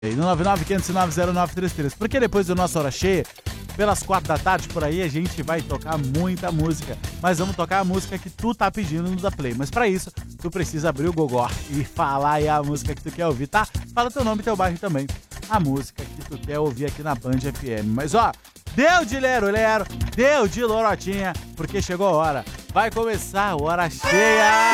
No 99-509-0933. Porque depois do nosso Hora Cheia, pelas 4 da tarde, por aí, a gente vai tocar muita música. Mas vamos tocar a música que tu tá pedindo no Da Play. Mas pra isso, tu precisa abrir o Gogó e falar aí a música que tu quer ouvir, tá? Fala teu nome e teu bairro também. A música que tu quer ouvir aqui na Band FM. Mas ó, deu de lero-lero, deu de lorotinha, porque chegou a hora. Vai começar a Hora Cheia!